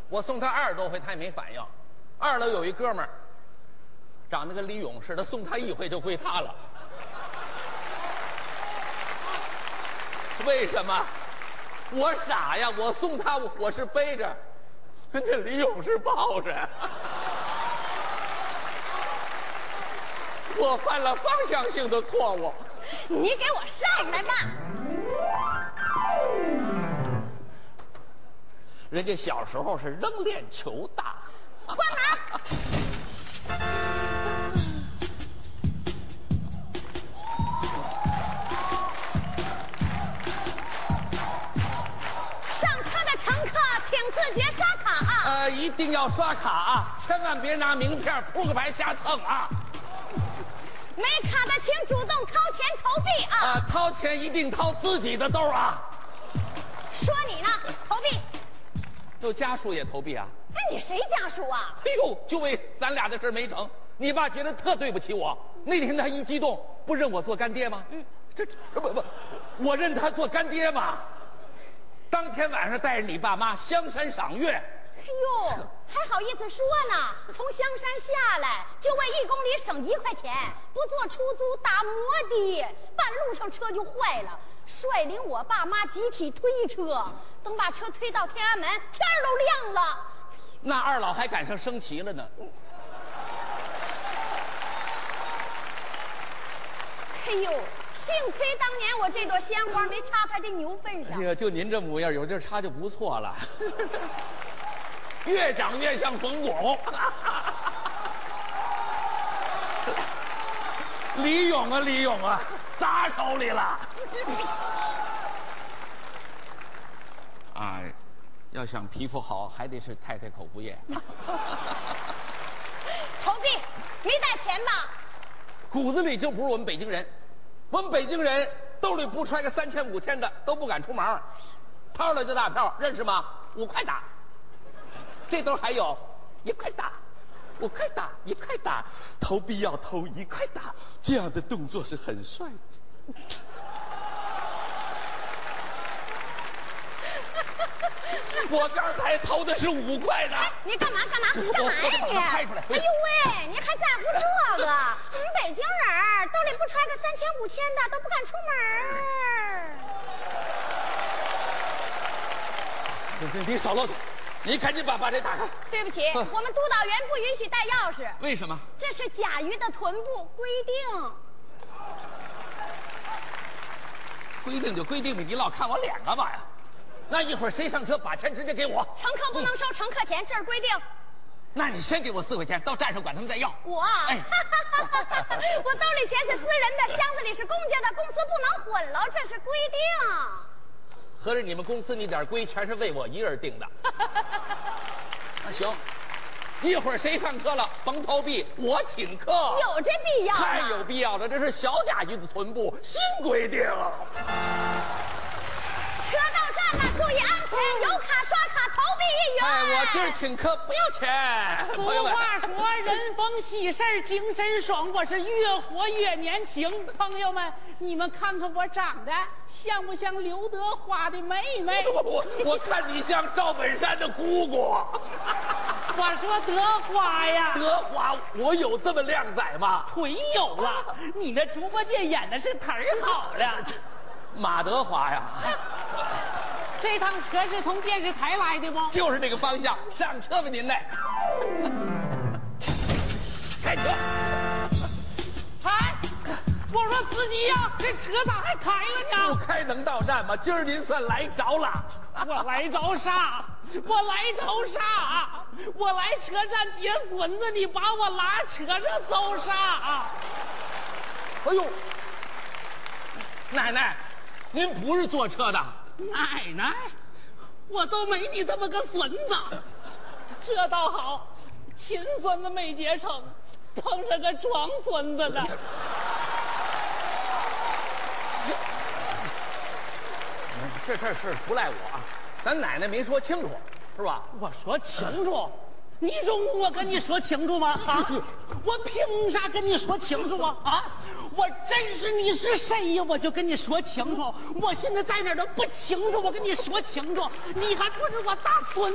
我送他20多回，他也没反应。2楼有一哥们儿，长得跟李勇似的，送他1回就归他了。为什么？我傻呀！我送他，我是背着，这李勇是抱着。我犯了方向性的错误。 你给我上来吧！ 人家小时候是扔链球的。 关门！上车的乘客请自觉刷卡啊！ 一定要刷卡啊！千万别拿名片扑个牌瞎蹭啊！ 没卡的请主动掏钱投币啊！ 掏钱一定掏自己的兜啊！ 说你呢，投币。 有家属也投币啊？ 哎，你谁家属啊？ 哎呦，就为咱俩的事没成，你爸觉得特对不起我。那天他一激动，不认我做干爹吗？这不，我认他做干爹吗？当天晚上带着你爸妈香山赏月。 哎呦，还好意思说呢！从香山下来就为1公里省1块钱，不坐出租打摩的，半路上车就坏了，率领我爸妈集体推车，等把车推到天安门，天儿都亮了。 那二老还赶上升旗了呢。 哎呦，幸亏当年我这朵鲜花没插他这牛粪上。 哎呀，就您这模样，有地儿插就不错了。越长越像冯巩。李勇啊，李勇啊，砸手里了。啊，要想皮肤好，还得是太太口服液。 投币，没带钱吧？ 骨子里就不是我们北京人，我们北京人兜里不揣个3000、5000的都不敢出门，掏了就大票，认识吗？5块打。这兜还有1块打，5块打，1块打，投币要投1块打，这样的动作是很帅的。我刚才投的是5块的。 你干嘛呀你？ 我把它拍出来。 哎呦喂，你还在乎这个？你们北京人兜里不揣个3000、5000的都不敢出门。 你少啰嗦，你赶紧把这打开。 对不起，我们督导员不允许带钥匙。 为什么？ 这是甲鱼的臀部规定。 规定就规定，你老看我脸干嘛呀？那一会儿谁上车，把钱直接给我。 乘客不能收乘客钱，这是规定。 那你先给我4块钱，到站上管他们再要。 我，哎，我兜里钱是私人的，箱子里是公家的，公司不能混了，这是规定。 合着你们公司那点规全是为我一人定的。那行，一会儿谁上车了，甭投币，我请客。 有这必要吗？ 太有必要了，这是小甲鱼的臀部新规定。 车到站了，注意安全，有卡刷卡，投币1元。 哎，我今儿请客不要钱。 俗话说，人逢喜事精神爽，我是越活越年轻。朋友们，你们看看我长得像不像刘德华的妹妹？ 我看你像赵本山的姑姑。 我说德华呀， 德华，我有这么靓仔吗？ 腿有了，你那猪八戒演的是忒儿好了。 马德华呀。 这趟车是从电视台来的不？ 就是这个方向，上车吧您嘞。开车。 哎，我说司机呀，这车咋还开了呢？ 不开能到站吗？今儿您算来着了。 我来着啥？我来着啥？我来车站接孙子，你把我拉车上走啥？ 哎呦，奶奶，您不是坐车的。 奶奶，我都没你这么个孙子，这倒好，亲孙子没结成，碰上个装孙子的。 这事不赖我啊，咱奶奶没说清楚，是吧？ 我说清楚，你容我跟你说清楚吗？啊，我凭啥跟你说清楚啊？啊，我认识你是谁呀，我就跟你说清楚。我现在在哪儿都不清楚，我跟你说清楚，你还不是我大孙子。